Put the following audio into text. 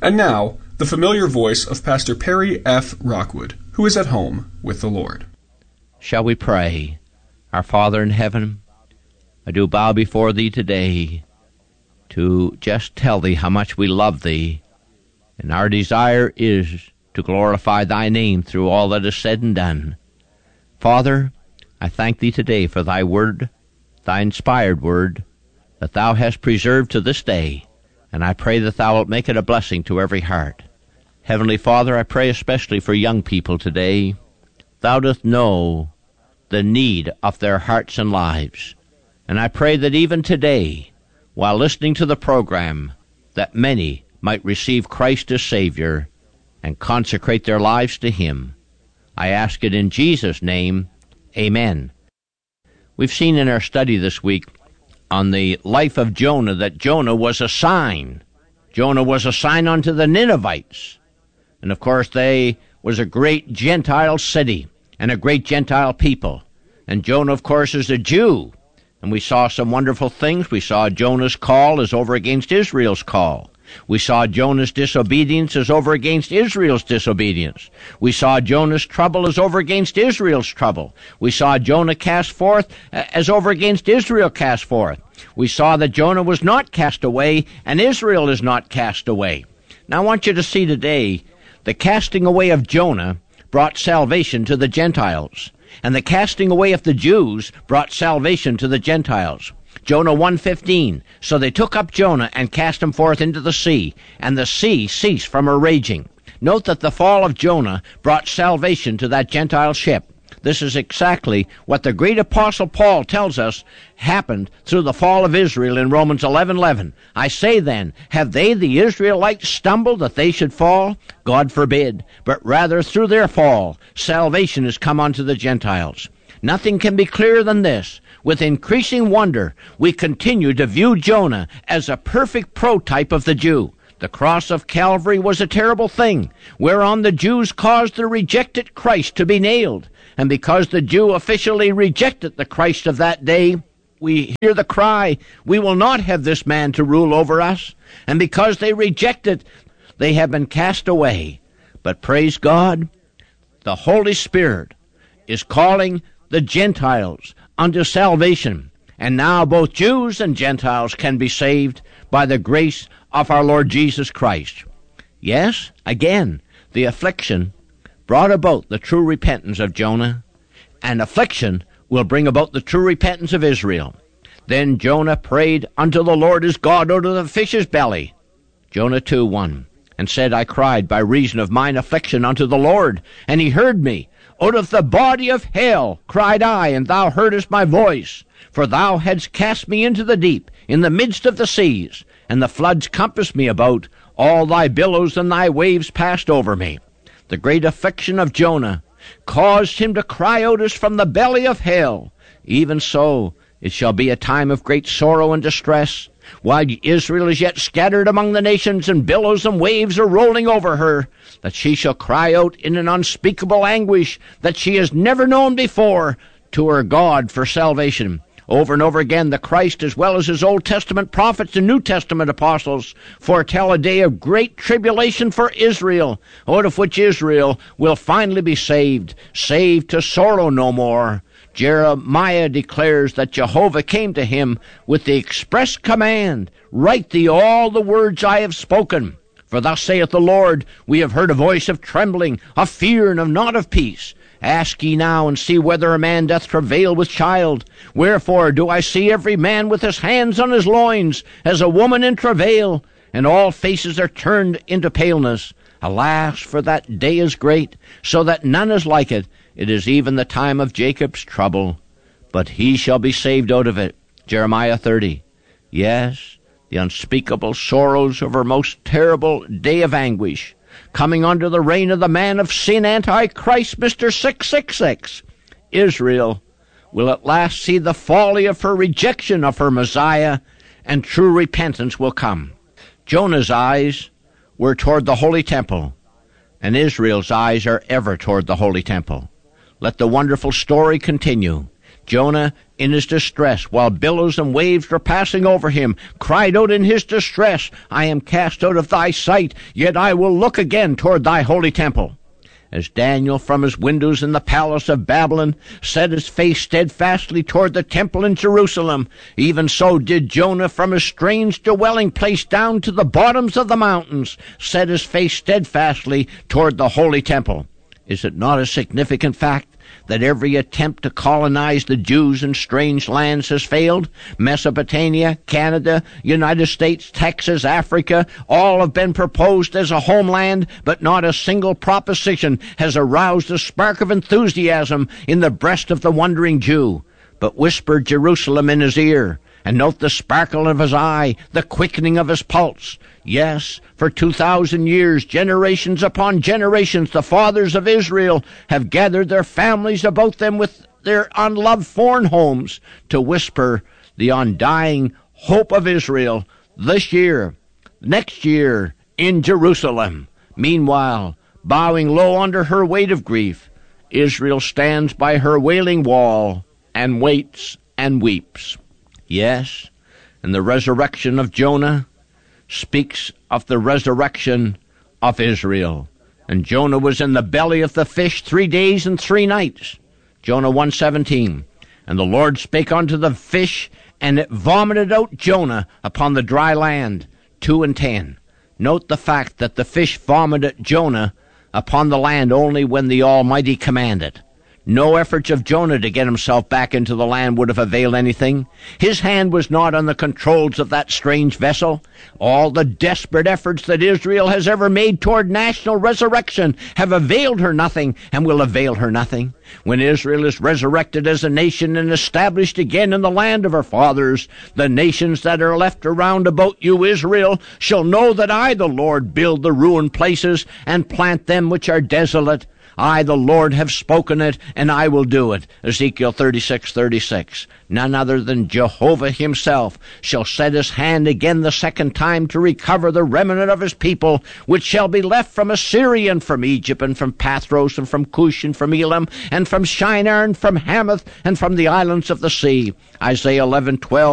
And now, the familiar voice of Pastor Perry F. Rockwood, who is at home with the Lord. Shall we pray? Our Father in heaven, I do bow before Thee today to just tell Thee how much we love Thee, and our desire is to glorify Thy name through all that is said and done. Father, I thank Thee today for Thy word, Thy inspired word, that Thou hast preserved to this day, and I pray that Thou wilt make it a blessing to every heart. Heavenly Father, I pray especially for young people today. Thou dost know the need of their hearts and lives, and I pray that even today, while listening to the program, that many might receive Christ as Savior and consecrate their lives to Him. I ask it in Jesus' name. Amen. We've seen in our study this week on the life of Jonah that Jonah was a sign. Jonah was a sign unto the Ninevites. And of course they was a great Gentile city and a great Gentile people. And Jonah, of course, is a Jew. And we saw some wonderful things. We saw Jonah's call is over against Israel's call. We saw Jonah's disobedience is over against Israel's disobedience. We saw Jonah's trouble is over against Israel's trouble. We saw Jonah cast forth as over against Israel cast forth. We saw that Jonah was not cast away and Israel is not cast away. Now I want you to see today, the casting away of Jonah brought salvation to the Gentiles, and the casting away of the Jews brought salvation to the Gentiles. Jonah 1:15, so they took up Jonah and cast him forth into the sea, and the sea ceased from her raging. Note that the fall of Jonah brought salvation to that Gentile ship. This is exactly what the great apostle Paul tells us happened through the fall of Israel in Romans 11:11. I say then, have they, the Israelites, stumbled that they should fall? God forbid, but rather through their fall, salvation is come unto the Gentiles. Nothing can be clearer than this. With increasing wonder, we continue to view Jonah as a perfect prototype of the Jew. The cross of Calvary was a terrible thing, whereon the Jews caused the rejected Christ to be nailed. And because the Jew officially rejected the Christ of that day, we hear the cry, we will not have this man to rule over us. And because they rejected, they have been cast away. But praise God, the Holy Spirit is calling the Gentiles unto salvation. And now both Jews and Gentiles can be saved by the grace of our Lord Jesus Christ. Yes, again, the affliction brought about the true repentance of Jonah, and affliction will bring about the true repentance of Israel. Then Jonah prayed unto the Lord his God out of the fish's belly. Jonah 2:1, and said, I cried by reason of mine affliction unto the Lord, and he heard me. Out of the body of hell cried I, and thou heardest my voice. For thou hadst cast me into the deep, in the midst of the seas, and the floods compassed me about. All thy billows and thy waves passed over me. The great affliction of Jonah caused him to cry out as from the belly of hell. Even so, it shall be a time of great sorrow and distress, while Israel is yet scattered among the nations, and billows and waves are rolling over her, that she shall cry out in an unspeakable anguish that she has never known before to her God for salvation. Over and over again, the Christ, as well as his Old Testament prophets and New Testament apostles, foretell a day of great tribulation for Israel, out of which Israel will finally be saved to sorrow no more. Jeremiah declares that Jehovah came to him with the express command, write thee all the words I have spoken. For thus saith the Lord, we have heard a voice of trembling, of fear, and of not of peace. Ask ye now, and see whether a man doth travail with child. Wherefore do I see every man with his hands on his loins, as a woman in travail, and all faces are turned into paleness. Alas, for that day is great, so that none is like it. It is even the time of Jacob's trouble, but he shall be saved out of it. Jeremiah 30. Yes, the unspeakable sorrows of her most terrible day of anguish, coming under the reign of the man of sin, Antichrist, Mr. 666. Israel will at last see the folly of her rejection of her Messiah, and true repentance will come. Jonah's eyes were toward the holy temple, and Israel's eyes are ever toward the holy temple. Let the wonderful story continue. Jonah, in his distress, while billows and waves were passing over him, cried out in his distress, I am cast out of thy sight, yet I will look again toward thy holy temple. As Daniel from his windows in the palace of Babylon set his face steadfastly toward the temple in Jerusalem, even so did Jonah from his strange dwelling place down to the bottoms of the mountains set his face steadfastly toward the holy temple. Is it not a significant fact that every attempt to colonize the Jews in strange lands has failed? Mesopotamia, Canada, United States, Texas, Africa, all have been proposed as a homeland, but not a single proposition has aroused a spark of enthusiasm in the breast of the wondering Jew. But whisper Jerusalem in his ear, and note the sparkle of his eye, the quickening of his pulse. Yes, for 2,000 years, generations upon generations, the fathers of Israel have gathered their families about them with their unloved foreign homes to whisper the undying hope of Israel this year, next year, in Jerusalem. Meanwhile, bowing low under her weight of grief, Israel stands by her wailing wall and waits and weeps. Yes, and the resurrection of Jonah speaks of the resurrection of Israel. And Jonah was in the belly of the fish 3 days and 3 nights. Jonah 1:17. And the Lord spake unto the fish, and it vomited out Jonah upon the dry land. 2:10. Note the fact that the fish vomited Jonah upon the land only when the Almighty commanded. No efforts of Jonah to get himself back into the land would have availed anything. His hand was not on the controls of that strange vessel. All the desperate efforts that Israel has ever made toward national resurrection have availed her nothing and will avail her nothing. When Israel is resurrected as a nation and established again in the land of her fathers, the nations that are left around about you, Israel, shall know that I, the Lord, build the ruined places and plant them which are desolate. I, the Lord, have spoken it, and I will do it. Ezekiel 36:36. None other than Jehovah himself shall set his hand again the second time to recover the remnant of his people, which shall be left from Assyria and from Egypt and from Pathros and from Cush and from Elam and from Shinar and from Hamath and from the islands of the sea. Isaiah 11:12.